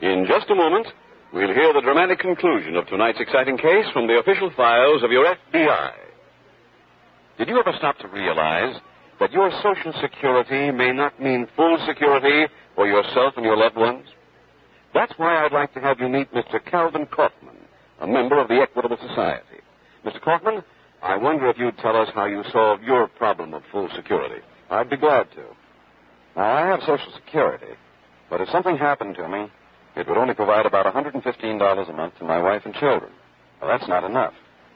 In just a moment, we'll hear the dramatic conclusion of tonight's exciting case from the official files of your FBI. Did you ever stop to realize that your Social Security may not mean full security for yourself and your loved ones? That's why I'd like to have you meet Mr. Calvin Kaufman, a member of the Equitable Society. Mr. Kaufman, I wonder if you'd tell us how you solved your problem of full security. I'd be glad to. Now, I have Social Security, but if something happened to me, it would only provide about $115 a month to my wife and children. Well, that's not enough.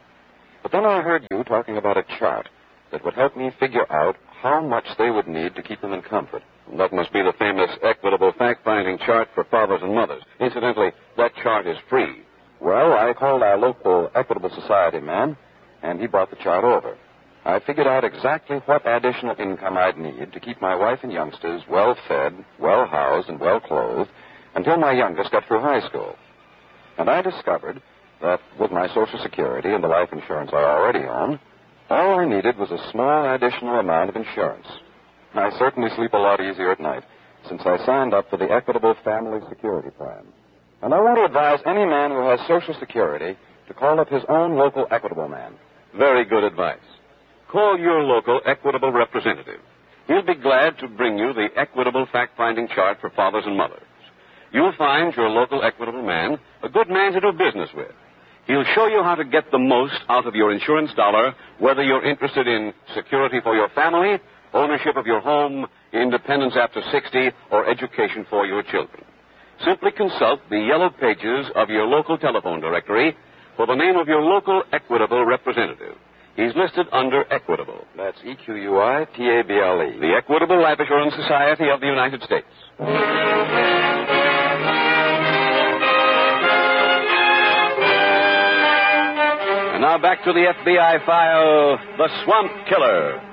But then I heard you talking about a chart that would help me figure out how much they would need to keep them in comfort. That must be the famous Equitable Fact-Finding Chart for Fathers and Mothers. Incidentally, that chart is free. Well, I called our local Equitable Society man, and he brought the chart over. I figured out exactly what additional income I'd need to keep my wife and youngsters well-fed, well-housed, and well-clothed until my youngest got through high school. And I discovered that with my Social Security and the life insurance I already owned, all I needed was a small additional amount of insurance. I certainly sleep a lot easier at night since I signed up for the Equitable Family Security Plan. And I want to advise any man who has Social Security to call up his own local Equitable man. Very good advice. Call your local Equitable representative. He'll be glad to bring you the Equitable Fact-Finding Chart for Fathers and Mothers. You'll find your local Equitable man a good man to do business with. He'll show you how to get the most out of your insurance dollar, whether you're interested in security for your family, ownership of your home, independence after 60, or education for your children. Simply consult the yellow pages of your local telephone directory for the name of your local Equitable representative. He's listed under Equitable. That's Equitable. The Equitable Life Assurance Society of the United States. And now back to the FBI file, The Swamp Killer.